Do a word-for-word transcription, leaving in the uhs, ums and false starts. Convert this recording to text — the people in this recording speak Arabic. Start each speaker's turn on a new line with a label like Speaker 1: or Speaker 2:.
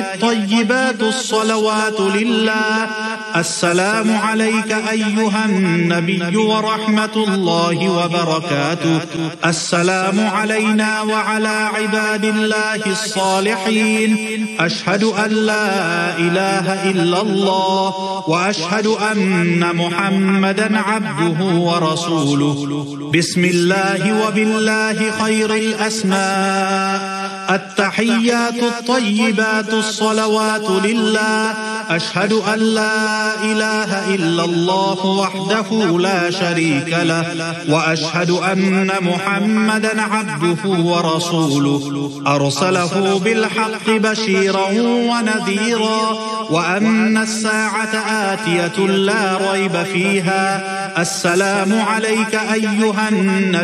Speaker 1: الطيبات الصلوات لله. السلام عليك أيها النبي ورحمة الله وبركاته. السلام علينا وعلى عباد الله الصالحين. أشهد أن لا إله إلا الله وأشهد أن محمدا عبده ورسوله. بسم الله وبالله خير الأسماء. التحيات الطيبات الصلوات لله. أشهد أن لا إله إلا الله وحده لا شريك له وأشهد أن محمدا عبده ورسوله. أرسله بالحق بشيرا ونذيرا وأن الساعة آتية لا ريب فيها. السلام عليك أيها النبي